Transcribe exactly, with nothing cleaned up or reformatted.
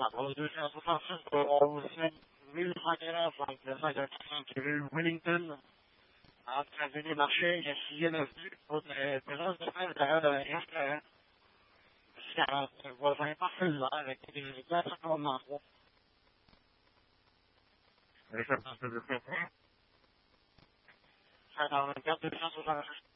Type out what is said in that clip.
Bravo deux cent soixante-six pour mille cent quarante, donc le cinq qui rue Wellington, entre l'avenue Marché et la sixième avenue, pour la présence de frères derrière un restaurant. quarante voisins parfaitement avec des places à commandement trois. Référence de deux cent vingt-quatre deux cent soixante-six.